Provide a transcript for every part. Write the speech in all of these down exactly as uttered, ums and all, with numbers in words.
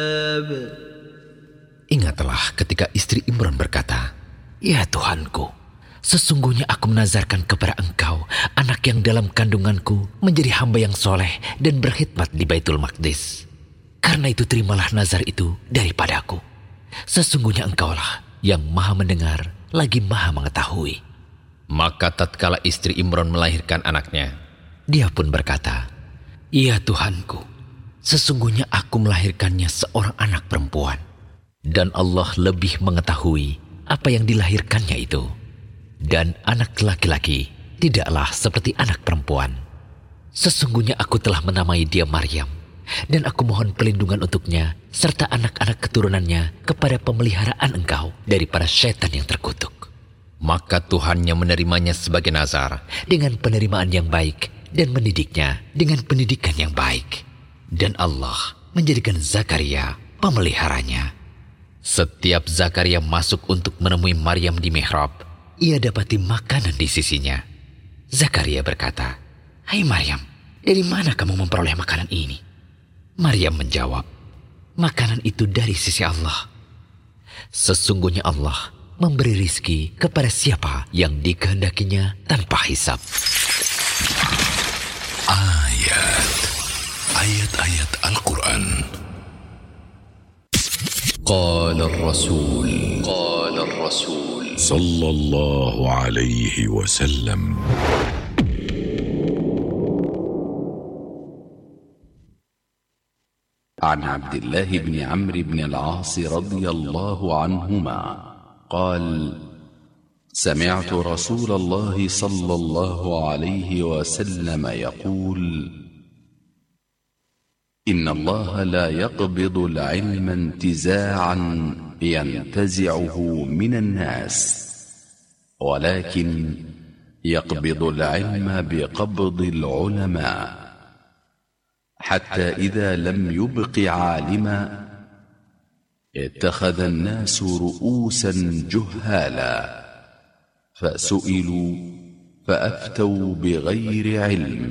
Ingatlah ketika istri Imran berkata, "Ya Tuhanku, sesungguhnya aku menazarkan kepada Engkau anak yang dalam kandunganku menjadi hamba yang soleh dan berkhidmat di Baitul Maqdis. Karena itu terimalah nazar itu daripadaku. Sesungguhnya Engkaulah yang maha mendengar lagi maha mengetahui." Maka tatkala istri Imran melahirkan anaknya, dia pun berkata, "Ya Tuhanku, sesungguhnya aku melahirkannya seorang anak perempuan. Dan Allah lebih mengetahui apa yang dilahirkannya itu. Dan anak laki-laki tidaklah seperti anak perempuan. Sesungguhnya aku telah menamai dia Maryam, dan aku mohon pelindungan untuknya serta anak-anak keturunannya kepada pemeliharaan Engkau daripada syaitan yang terkutuk." Maka Tuhannya menerimanya sebagai nazar dengan penerimaan yang baik dan mendidiknya dengan pendidikan yang baik. Dan Allah menjadikan Zakaria pemeliharanya. Setiap Zakaria masuk untuk menemui Maryam di mihrab, ia dapati makanan di sisinya. Zakaria berkata, "Hai Maryam, dari mana kamu memperoleh makanan ini?" Maryam menjawab, "Makanan itu dari sisi Allah. Sesungguhnya Allah memberi rizki kepada siapa yang dikehendakinya tanpa hisab." Ayat Ayat-ayat Al-Quran. Qala Rasul Qala Rasul Sallallahu alaihi wasallam. عن عبد الله بن عمرو بن العاص رضي الله عنهما قال: سمعت رسول الله صلى الله عليه وسلم يقول: إن الله لا يقبض العلم انتزاعا ينتزعه من الناس، ولكن يقبض العلم بقبض العلماء، حتى إذا لم يبق عالما اتخذ الناس رؤوسا جهالا، فسئلوا فأفتوا بغير علم،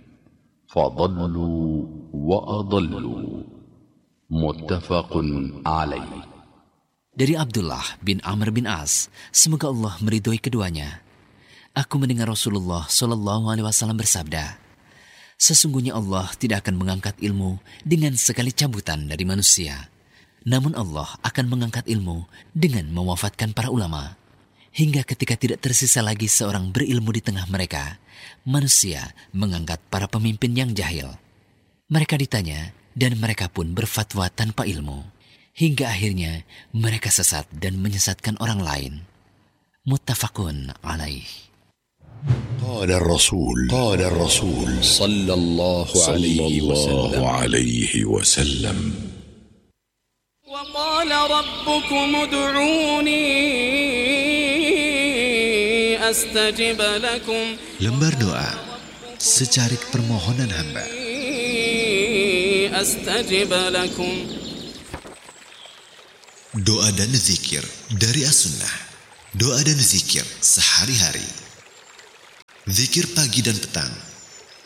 فضلوا وأضلوا. متفق عليه. Dari Abdullah bin Amr bin As, semoga Allah meridhoi keduanya. Aku mendengar Rasulullah Shallallahu Alaihi Wasallam bersabda, "Sesungguhnya Allah tidak akan mengangkat ilmu dengan sekali cabutan dari manusia. Namun Allah akan mengangkat ilmu dengan mewafatkan para ulama. Hingga ketika tidak tersisa lagi seorang berilmu di tengah mereka, manusia mengangkat para pemimpin yang jahil. Mereka ditanya dan mereka pun berfatwa tanpa ilmu. Hingga akhirnya mereka sesat dan menyesatkan orang lain." Muttafaqun alaih. قال الرسول قال الرسول صلى الله عليه وسلم. وقال ربكم ادعوني أستجب لكم. Lembar doa, secarik permohonan hamba. أستجب لكم. Doa dan zikir dari As-Sunnah. Doa dan zikir sehari-hari. Zikir pagi dan petang